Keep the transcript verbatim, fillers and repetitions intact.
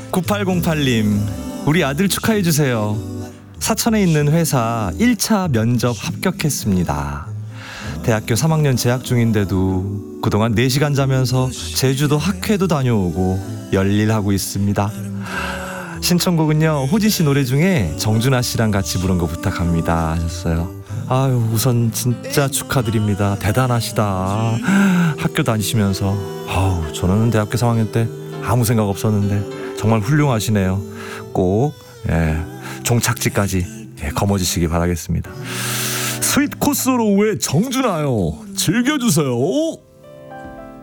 구팔공팔 님, 우리 아들 축하해주세요. 사천에 있는 회사 일 차 면접 합격했습니다. 대학교 삼 학년 재학 중인데도 그동안 네 시간 자면서 제주도 학회도 다녀오고 열일하고 있습니다. 신청곡은요, 호지씨 노래 중에 정준하씨랑 같이 부른 거 부탁합니다 하셨어요. 아유, 우선 진짜 축하드립니다. 대단하시다. 학교 다니시면서. 아우, 저는 대학교 삼 학년 때 아무 생각 없었는데 정말 훌륭하시네요. 꼭 예, 종착지까지 예, 거머쥐시기 바라겠습니다. 스윗 코스로의 정준하요, 즐겨주세요.